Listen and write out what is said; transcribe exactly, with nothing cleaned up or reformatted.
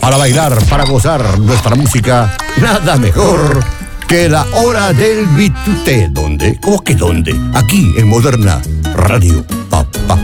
Para bailar, para gozar nuestra música, nada mejor que la hora del bitute. ¿Dónde? ¿Cómo que dónde? Aquí en Moderna Radio. Pa, pa,